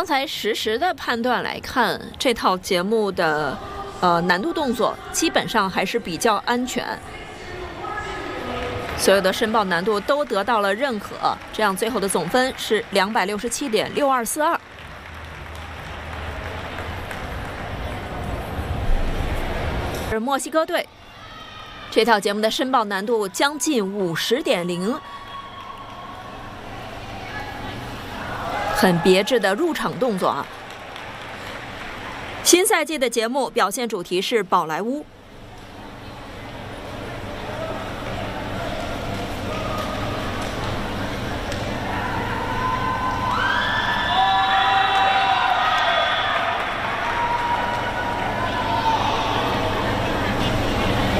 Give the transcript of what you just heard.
才实时的判断来看，这套节目的难度动作基本上还是比较安全，所有的申报难度都得到了认可，这样最后的总分是267.6242。而墨西哥队这套节目的申报难度将近50.0，很别致的入场动作啊！新赛季的节目表现主题是宝莱坞。